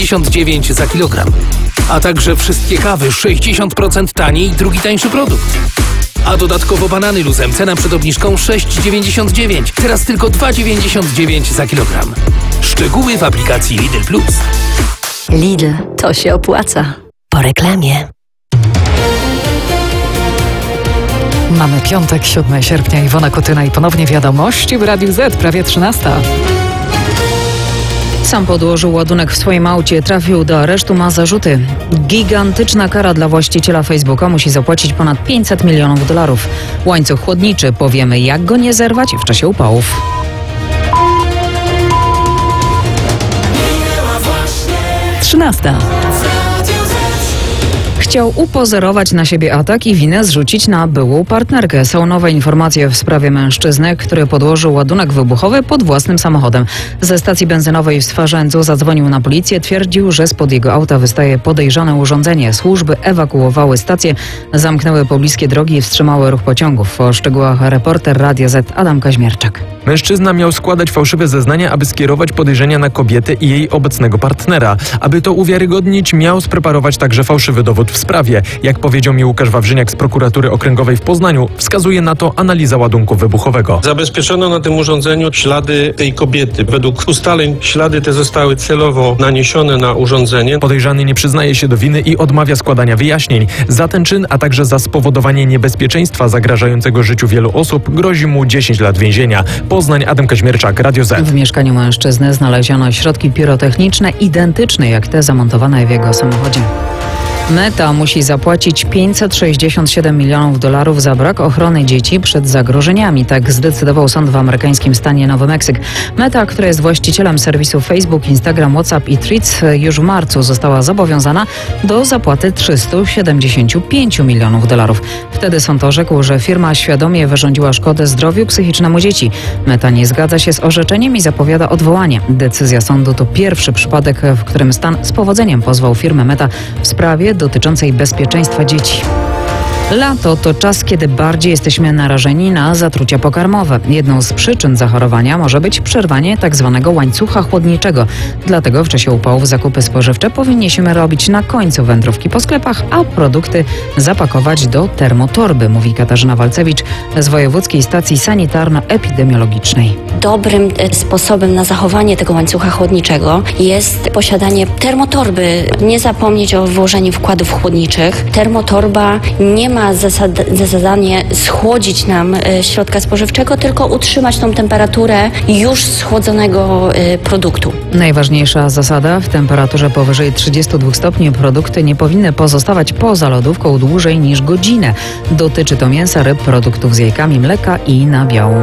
6,99 za kilogram. A także wszystkie kawy 60% taniej i drugi tańszy produkt. A dodatkowo banany luzem, cena przed obniżką 6,99. Teraz tylko 2,99 za kilogram. Szczegóły w aplikacji Lidl Plus. Lidl, to się opłaca. Po reklamie. Mamy piątek, 7 sierpnia. Iwona Kotyna i ponownie wiadomości w Radiu Z, prawie 13. Sam podłożył ładunek w swoim aucie, trafił do aresztu, ma zarzuty. Gigantyczna kara dla właściciela Facebooka, musi zapłacić ponad $500 milionów. Łańcuch chłodniczy, powiemy jak go nie zerwać w czasie upałów. Trzynasta. Chciał upozorować na siebie atak i winę zrzucić na byłą partnerkę. Są nowe informacje w sprawie mężczyzny, który podłożył ładunek wybuchowy pod własnym samochodem. Ze stacji benzynowej w Stwarzędzu zadzwonił na policję. Twierdził, że spod jego auta wystaje podejrzane urządzenie. Służby ewakuowały stację, zamknęły pobliskie drogi i wstrzymały ruch pociągów. O szczegółach reporter Radia Z Adam Kaźmierczak. Mężczyzna miał składać fałszywe zeznania, aby skierować podejrzenia na kobietę i jej obecnego partnera. Aby to uwiarygodnić, miał spreparować także fałszywy dowód w sprawie. Jak powiedział mi Łukasz Wawrzyniak z prokuratury okręgowej w Poznaniu, wskazuje na to analiza ładunku wybuchowego. Zabezpieczono na tym urządzeniu ślady tej kobiety. Według ustaleń ślady te zostały celowo naniesione na urządzenie. Podejrzany nie przyznaje się do winy i odmawia składania wyjaśnień. Za ten czyn, a także za spowodowanie niebezpieczeństwa zagrażającego życiu wielu osób grozi mu 10 lat więzienia. Poznań, Adam Kaźmierczak, Radio Z. W mieszkaniu mężczyzny znaleziono środki pirotechniczne identyczne jak te zamontowane w jego samochodzie. Meta musi zapłacić $567 milionów za brak ochrony dzieci przed zagrożeniami. Tak zdecydował sąd w amerykańskim stanie Nowy Meksyk. Meta, która jest właścicielem serwisów Facebook, Instagram, WhatsApp i Threads, już w marcu została zobowiązana do zapłaty $375 milionów. Wtedy sąd orzekł, że firma świadomie wyrządziła szkodę zdrowiu psychicznemu dzieci. Meta nie zgadza się z orzeczeniem i zapowiada odwołanie. Decyzja sądu to pierwszy przypadek, w którym stan z powodzeniem pozwał firmę Meta w sprawie dotyczącej bezpieczeństwa dzieci. Lato to czas, kiedy bardziej jesteśmy narażeni na zatrucia pokarmowe. Jedną z przyczyn zachorowania może być przerwanie tzw. łańcucha chłodniczego. Dlatego w czasie upałów zakupy spożywcze powinniśmy robić na końcu wędrówki po sklepach, a produkty zapakować do termotorby, mówi Katarzyna Walcewicz z Wojewódzkiej Stacji Sanitarno-Epidemiologicznej. Dobrym sposobem na zachowanie tego łańcucha chłodniczego jest posiadanie termotorby. Nie zapomnieć o włożeniu wkładów chłodniczych. Termotorba nie ma za zadanie schłodzić nam środka spożywczego, tylko utrzymać tą temperaturę już schłodzonego produktu. Najważniejsza zasada: w temperaturze powyżej 32 stopni produkty nie powinny pozostawać poza lodówką dłużej niż godzinę. Dotyczy to mięsa, ryb, produktów z jajkami, mleka i nabiału.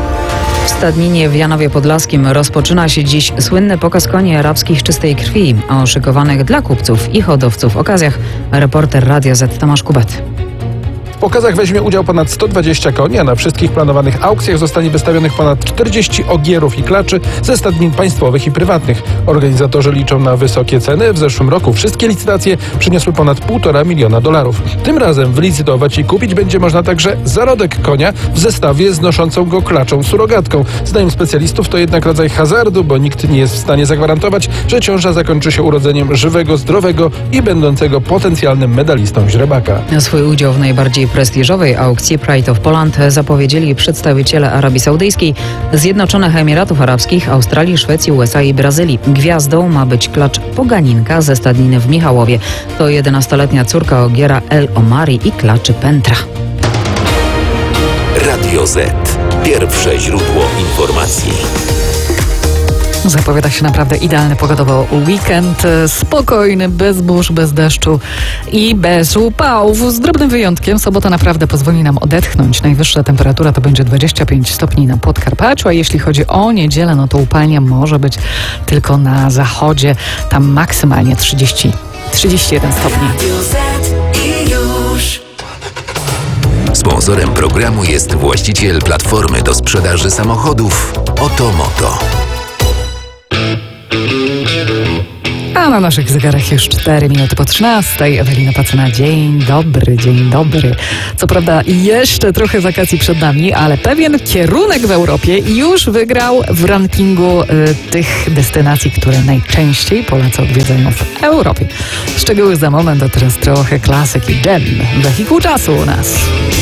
W Stadninie w Janowie Podlaskim rozpoczyna się dziś słynny pokaz koni arabskich czystej krwi. O szykowanych dla kupców i hodowców okazjach reporter Radia Z Tomasz Kubet. W pokazach weźmie udział ponad 120 koni, a na wszystkich planowanych aukcjach zostanie wystawionych ponad 40 ogierów i klaczy ze stadnin państwowych i prywatnych. Organizatorzy liczą na wysokie ceny. W zeszłym roku wszystkie licytacje przyniosły ponad $1,5 miliona. Tym razem wylicytować i kupić będzie można także zarodek konia w zestawie z noszącą go klaczą surogatką. Zdaniem specjalistów to jednak rodzaj hazardu, bo nikt nie jest w stanie zagwarantować, że ciąża zakończy się urodzeniem żywego, zdrowego i będącego potencjalnym medalistą źrebaka. Swój udział w najbardziej prestiżowej aukcji Pride of Poland zapowiedzieli przedstawiciele Arabii Saudyjskiej, Zjednoczonych Emiratów Arabskich, Australii, Szwecji, USA i Brazylii. Gwiazdą ma być klacz Poganinka ze stadniny w Michałowie. To 11-letnia córka ogiera El Omari i klaczy Pentra. Radio Z. Pierwsze źródło informacji. Zapowiada się naprawdę idealny pogodowo weekend. Spokojny, bez burz, bez deszczu i bez upałów. Z drobnym wyjątkiem sobota naprawdę pozwoli nam odetchnąć. Najwyższa temperatura to będzie 25 stopni na Podkarpaciu, a jeśli chodzi o niedzielę, no to upalnia może być tylko na zachodzie. Tam maksymalnie 31 stopni. Sponsorem programu jest właściciel platformy do sprzedaży samochodów Otomoto. A na naszych zegarach już 4 minuty po 13. Ewelina Pacyna, dzień dobry, dzień dobry. Co prawda jeszcze trochę wakacji przed nami, ale pewien kierunek w Europie już wygrał w rankingu tych destynacji, które najczęściej Polacy odwiedzają w Europie. Szczegóły za moment, a teraz trochę klasyki. Dżem, wehikuł czasu u nas.